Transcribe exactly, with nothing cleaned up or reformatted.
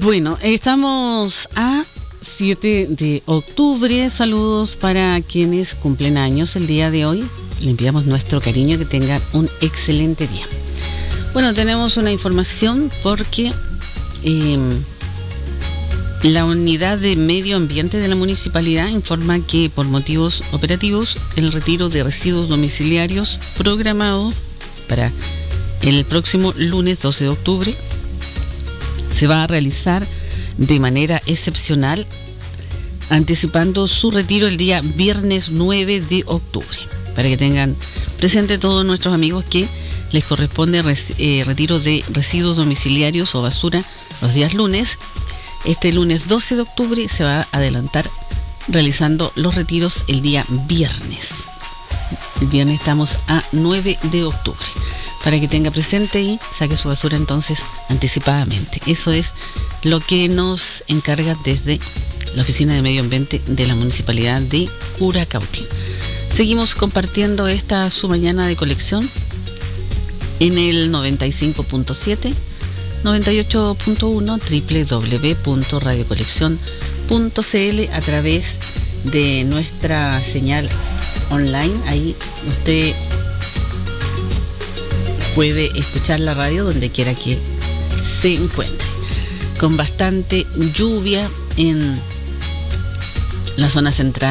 Bueno, estamos a siete de octubre. Saludos para quienes cumplen años el día de hoy. Le enviamos nuestro cariño, que tengan un excelente día. Bueno, tenemos una información porque eh, la unidad de medio ambiente de la municipalidad informa que por motivos operativos el retiro de residuos domiciliarios programado para el próximo lunes doce de octubre se va a realizar de manera excepcional, anticipando su retiro el día viernes nueve de octubre. Para que tengan presente todos nuestros amigos que les corresponde res, eh, retiro de residuos domiciliarios o basura los días lunes. Este lunes doce de octubre se va a adelantar realizando los retiros el día viernes. El viernes estamos a nueve de octubre. Para que tenga presente y saque su basura entonces anticipadamente. Eso es lo que nos encarga desde la Oficina de Medio Ambiente de la Municipalidad de Curacautín. Seguimos compartiendo esta su mañana de colección en el noventa y cinco punto siete, noventa y ocho punto uno, doble u doble u doble u punto radio colección punto c l a través de nuestra señal online. Ahí usted puede escuchar la radio donde quiera que se encuentre. Con bastante lluvia en la zona central